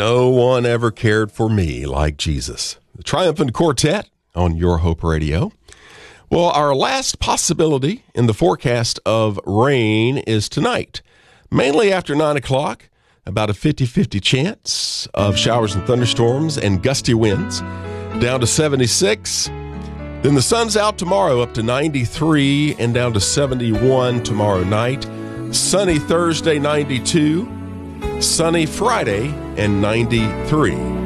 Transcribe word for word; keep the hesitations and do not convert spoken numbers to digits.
No one ever cared for me like Jesus. The Triumphant Quartet on Your Hope Radio. Well, our last possibility in the forecast of rain is tonight, mainly after nine o'clock, about a fifty-fifty chance of showers and thunderstorms and gusty winds, down to seventy-six. Then the sun's out tomorrow up to ninety-three and down to seventy-one tomorrow night. Sunny Thursday, ninety-two. Sunny Friday and ninety-three.